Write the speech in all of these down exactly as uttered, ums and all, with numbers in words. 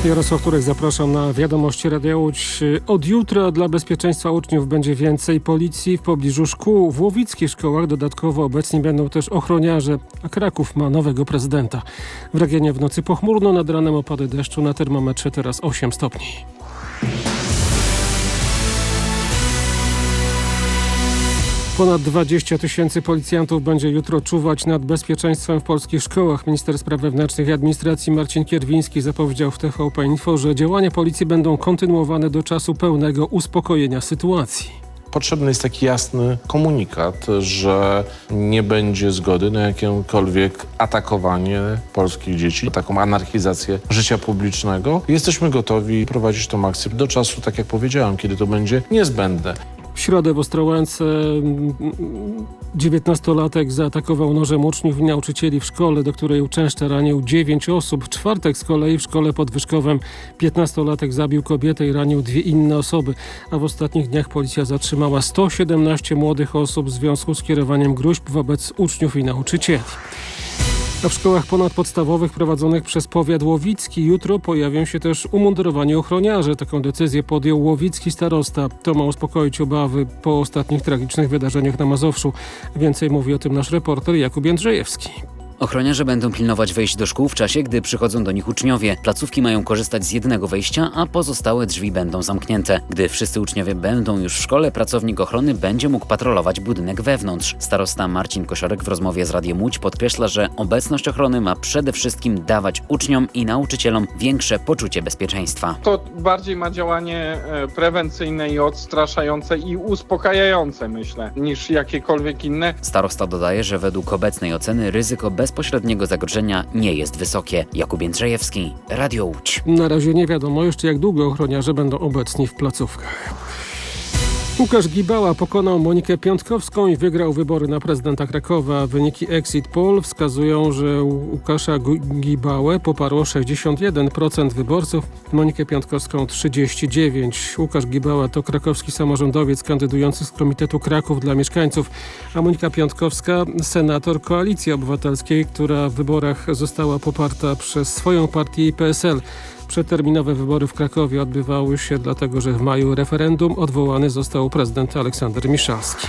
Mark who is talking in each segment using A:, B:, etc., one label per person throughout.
A: Jarosław Turek, zapraszam na wiadomości Radia Łódź. Od jutra dla bezpieczeństwa uczniów będzie więcej policji w pobliżu szkół. W łowickich szkołach dodatkowo obecni będą też ochroniarze, a Kraków ma nowego prezydenta. W regionie w nocy pochmurno, nad ranem opady deszczu, na termometrze teraz osiem stopni. Ponad dwadzieścia tysięcy policjantów będzie jutro czuwać nad bezpieczeństwem w polskich szkołach. Minister Spraw Wewnętrznych i Administracji Marcin Kierwiński zapowiedział w T V P Info, że działania policji będą kontynuowane do czasu pełnego uspokojenia sytuacji.
B: Potrzebny jest taki jasny komunikat, że nie będzie zgody na jakiekolwiek atakowanie polskich dzieci, taką anarchizację życia publicznego. Jesteśmy gotowi prowadzić tą akcję do czasu, tak jak powiedziałem, kiedy to będzie niezbędne.
A: W środę w Ostrołęce dziewiętnastolatek zaatakował nożem uczniów i nauczycieli w szkole, do której uczęszcza, ranił dziewięć osób. W czwartek z kolei w szkole pod Wyszkowem piętnastolatek zabił kobietę i ranił dwie inne osoby. A w ostatnich dniach policja zatrzymała sto siedemnaście młodych osób w związku z kierowaniem gróźb wobec uczniów i nauczycieli. A w szkołach ponadpodstawowych prowadzonych przez powiat łowicki jutro pojawią się też umundurowani ochroniarze. Taką decyzję podjął łowicki starosta. To ma uspokoić obawy po ostatnich tragicznych wydarzeniach na Mazowszu. Więcej mówi o tym nasz reporter Jakub Jędrzejewski.
C: Ochroniarze będą pilnować wejść do szkół w czasie, gdy przychodzą do nich uczniowie. Placówki mają korzystać z jednego wejścia, a pozostałe drzwi będą zamknięte. Gdy wszyscy uczniowie będą już w szkole, pracownik ochrony będzie mógł patrolować budynek wewnątrz. Starosta Marcin Kosiorek w rozmowie z Radiem Łódź podkreśla, że obecność ochrony ma przede wszystkim dawać uczniom i nauczycielom większe poczucie bezpieczeństwa.
D: To bardziej ma działanie prewencyjne i odstraszające i uspokajające, myślę, niż jakiekolwiek inne.
C: Starosta dodaje, że według obecnej oceny ryzyko bezpośredniego zagrożenia nie jest wysokie. Jakub Jędrzejewski, Radio Łódź.
A: Na razie nie wiadomo jeszcze, jak długo ochroniarze będą obecni w placówkach. Łukasz Gibała pokonał Monikę Piątkowską i wygrał wybory na prezydenta Krakowa. Wyniki Exit Poll wskazują, że Łukasza Gibałę poparło sześćdziesiąt jeden procent wyborców, Monikę Piątkowską trzydzieści dziewięć procent. Łukasz Gibała to krakowski samorządowiec kandydujący z Komitetu Kraków dla Mieszkańców, a Monika Piątkowska senator Koalicji Obywatelskiej, która w wyborach została poparta przez swoją partię i P S L. Przedterminowe wybory w Krakowie odbywały się dlatego, że w maju referendum odwołany został prezydent Aleksander Miszalski.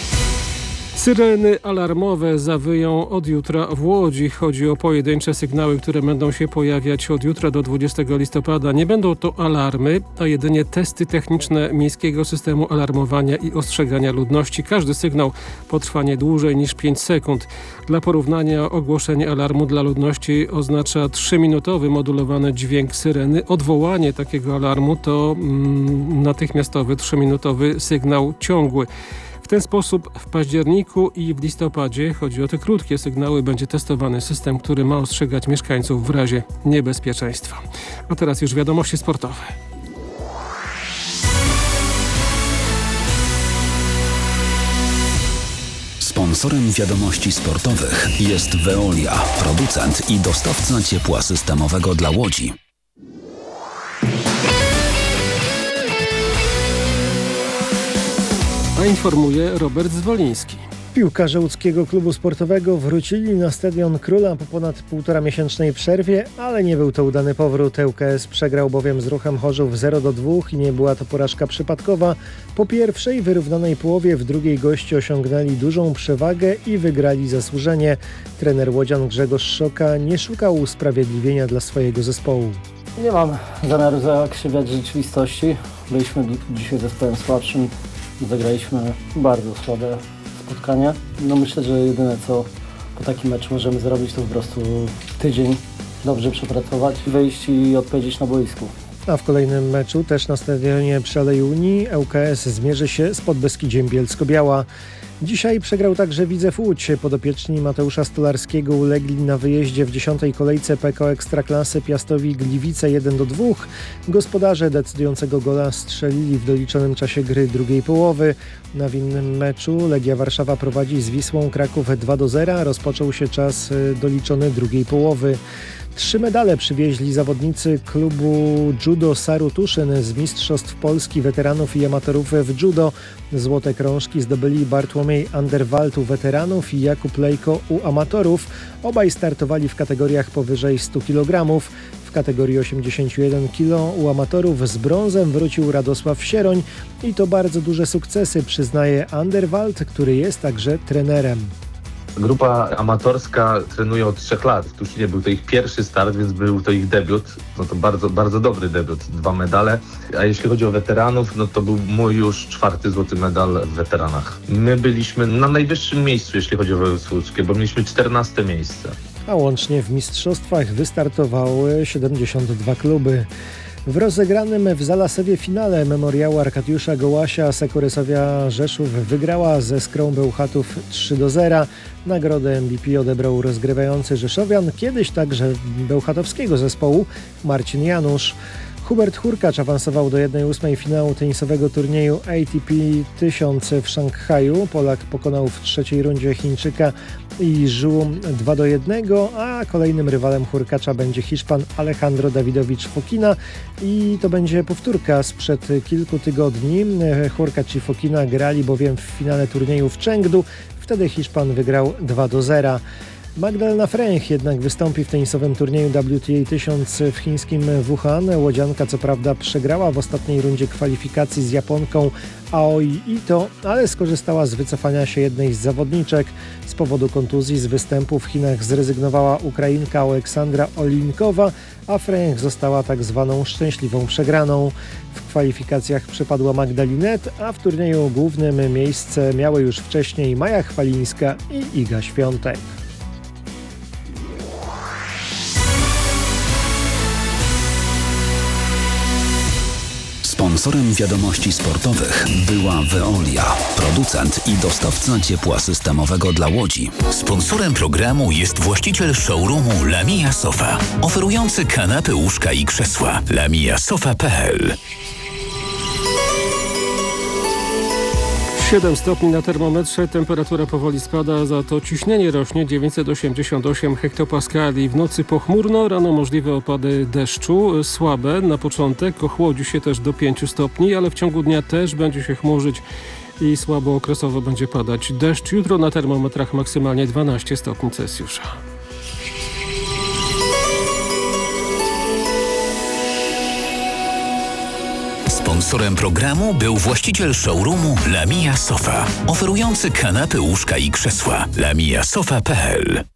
A: Syreny alarmowe zawyją od jutra w Łodzi. Chodzi o pojedyncze sygnały, które będą się pojawiać od jutra do dwudziestego listopada. Nie będą to alarmy, a jedynie testy techniczne miejskiego systemu alarmowania i ostrzegania ludności. Każdy sygnał potrwa nie dłużej niż pięć sekund. Dla porównania ogłoszenie alarmu dla ludności oznacza trzyminutowy modulowany dźwięk syreny. Odwołanie takiego alarmu to mm, natychmiastowy trzyminutowy sygnał ciągły. W ten sposób w październiku i w listopadzie, chodzi o te krótkie sygnały, będzie testowany system, który ma ostrzegać mieszkańców w razie niebezpieczeństwa. A teraz już wiadomości sportowe.
E: Sponsorem wiadomości sportowych jest Veolia, producent i dostawca ciepła systemowego dla Łodzi.
A: A informuje Robert Zwoliński.
F: Piłkarze łódzkiego klubu sportowego wrócili na Stadion Króla po ponad półtora miesięcznej przerwie, ale nie był to udany powrót. L K S przegrał bowiem z Ruchem Chorzów zero do dwóch i nie była to porażka przypadkowa. Po pierwszej wyrównanej połowie w drugiej gości osiągnęli dużą przewagę i wygrali zasłużenie. Trener łodzian Grzegorz Szoka nie szukał usprawiedliwienia dla swojego zespołu.
G: Nie mam zamiaru zakrzywiać rzeczywistości. Byliśmy dzisiaj zespołem słabszym. Zagraliśmy bardzo słabe spotkania. No myślę, że jedyne co po takim meczu możemy zrobić, to po prostu tydzień dobrze przepracować, wyjść i odpowiedzieć na boisku.
F: A w kolejnym meczu, też na stadionie przy Alei Unii, L K S zmierzy się z Podbeskidziem Bielsko-Biała. Dzisiaj przegrał także Widzew Łódź. Podopieczni Mateusza Stolarskiego ulegli na wyjeździe w dziesiątej kolejce P K O Ekstraklasy Piastowi Gliwice jeden do dwóch. Gospodarze decydującego gola strzelili w doliczonym czasie gry drugiej połowy. Na winnym meczu Legia Warszawa prowadzi z Wisłą Kraków dwa do zera. Rozpoczął się czas doliczony drugiej połowy. Trzy medale przywieźli zawodnicy klubu judo Saru Tuszyn z Mistrzostw Polski weteranów i amatorów w judo. Złote krążki zdobyli Bartłomiej Anderwalt u weteranów i Jakub Lejko u amatorów. Obaj startowali w kategoriach powyżej stu kilogramów. W kategorii osiemdziesiąt jeden kilogramów. U amatorów z brązem wrócił Radosław Sieroń i to bardzo duże sukcesy, przyznaje Anderwald, który jest także trenerem.
H: Grupa amatorska trenuje od trzech lat. W Tuszynie był to ich pierwszy start, więc był to ich debiut. No to bardzo, bardzo dobry debiut, dwa medale. A jeśli chodzi o weteranów, no to był mój już czwarty złoty medal w weteranach. My byliśmy na najwyższym miejscu, jeśli chodzi o województwo łódzkie, bo mieliśmy czternaste miejsce.
F: A łącznie w mistrzostwach wystartowały siedemdziesiąt dwa kluby. W rozegranym w Zalasewie finale Memoriału Arkadiusza Gołasia Sekurysowia Rzeszów wygrała ze Skrą Bełchatów trzy do zera. Nagrodę M V P odebrał rozgrywający Rzeszowian, kiedyś także bełchatowskiego zespołu Marcin Janusz. Hubert Hurkacz awansował do jednej ósmej finału tenisowego turnieju A T P tysiąc w Szanghaju. Polak pokonał w trzeciej rundzie Chińczyka Iżu dwa do jednego, a kolejnym rywalem Hurkacza będzie Hiszpan Alejandro Dawidowicz Fokina i to będzie powtórka sprzed kilku tygodni. Hurkacz i Fokina grali bowiem w finale turnieju w Chengdu. Wtedy Hiszpan wygrał dwa do zera. Magdalena Fręch jednak wystąpi w tenisowym turnieju W T A tysiąc w chińskim Wuhan. Łodzianka co prawda przegrała w ostatniej rundzie kwalifikacji z Japonką Aoi Ito, ale skorzystała z wycofania się jednej z zawodniczek. Z powodu kontuzji z występu w Chinach zrezygnowała Ukrainka Aleksandra Olinkowa, a Fręch została tak zwaną szczęśliwą przegraną. W kwalifikacjach przypadła Magdalinet, a w turnieju głównym miejsce miały już wcześniej Maja Chwalińska i Iga Świątek.
E: Sponsorem wiadomości sportowych była Veolia, producent i dostawca ciepła systemowego dla Łodzi.
I: Sponsorem programu jest właściciel showroomu Lamia Sofa, oferujący kanapy, łóżka i krzesła. lamia sofa kropka p l.
A: siedem stopni na termometrze, temperatura powoli spada, za to ciśnienie rośnie dziewięćset osiemdziesiąt osiem hektopaskali. W nocy pochmurno, rano możliwe opady deszczu, słabe na początek, ochłodzi się też do pięciu stopni, ale w ciągu dnia też będzie się chmurzyć i słabo okresowo będzie padać deszcz. Jutro na termometrach maksymalnie dwanaście stopni Celsjusza.
I: Sponsorem programu był właściciel showroomu Lamia Sofa, oferujący kanapy, łóżka i krzesła. lamia sofa kropka p l.